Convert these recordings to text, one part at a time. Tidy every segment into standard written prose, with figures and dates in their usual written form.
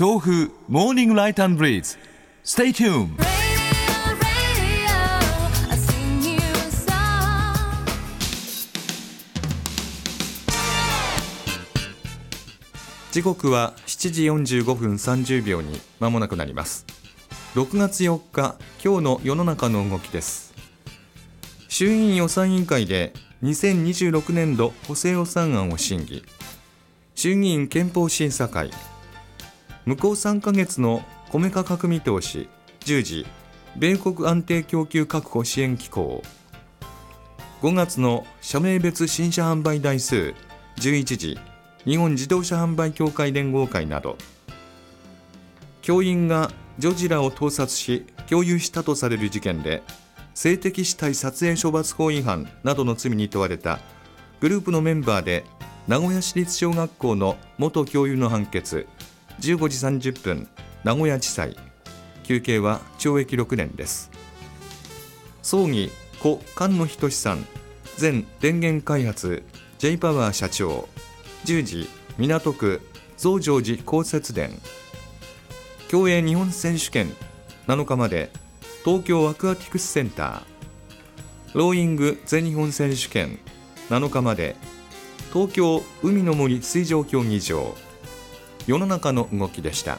調布モーニングライト&ブリーズ Stay tuned。 時刻は7時45分30秒に間もなくなります。6月4日、今日の世の中の動きです。衆議院予算委員会で2026年度補正予算案を審議。衆議院憲法審査会。向こう3ヶ月の米価格見通し10時、米国安定供給確保支援機構。5月の社名別新車販売台数11時、日本自動車販売協会連合会など。教員が女児らを盗撮し共有したとされる事件で、性的姿態撮影処罰法違反などの罪に問われたグループのメンバーで名古屋市立小学校の元教諭の判決。15時30分、名古屋地裁。求刑は懲役6年です。葬儀故菅野仁さん前電源開発 J パワー社長。10時、港区増上寺公設殿。競泳日本選手権7日まで東京アクアティクスセンター。ローイング全日本選手権7日まで東京海の森水上競技場。世の中の動きでした。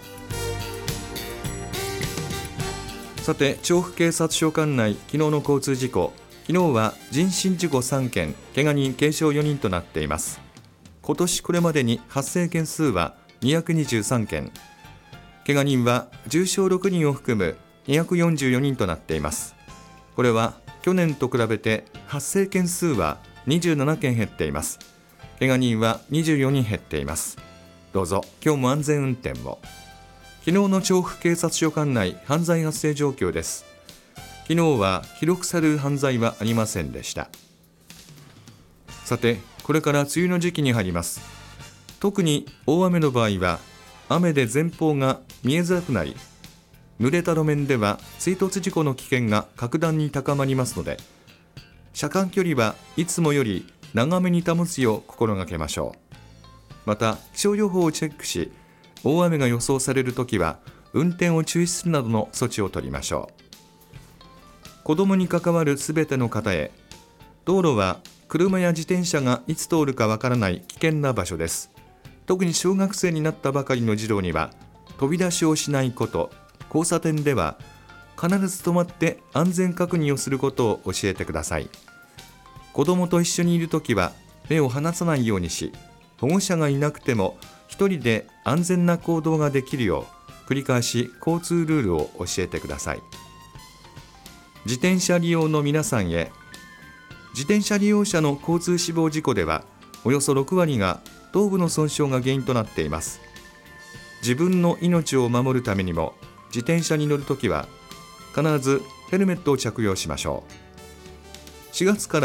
さて、調布警察署管内昨日の交通事故。昨日は人身事故3件、けが人軽傷4人となっています。今年これまでに発生件数は223件、けが人は重傷6人を含む244人となっています。これは去年と比べて発生件数は27件減っています。けが人は24人減っています。どうぞ今日も安全運転を。昨日の調布警察署管内犯罪発生状況です。昨日は記録される犯罪はありませんでした。さて、これから梅雨の時期に入ります。特に大雨の場合は雨で前方が見えづらくなり、濡れた路面では追突事故の危険が格段に高まりますので、車間距離はいつもより長めに保つよう心がけましょう。また気象予報をチェックし、大雨が予想されるときは運転を中止するなどの措置を取りましょう。子どもに関わるすべての方へ、道路は車や自転車がいつ通るかわからない危険な場所です。特に小学生になったばかりの児童には飛び出しをしないこと、交差点では必ず止まって安全確認をすることを教えてください。子どもと一緒にいるときは目を離さないようにし、保護者がいなくても一人で安全な行動ができるよう繰り返し交通ルールを教えてください。自転車利用の皆さんへ。自転車利用者の交通死亡事故ではおよそ6割が頭部の損傷が原因となっています。自分の命を守るためにも自転車に乗るときは必ずヘルメットを着用しましょう。4月から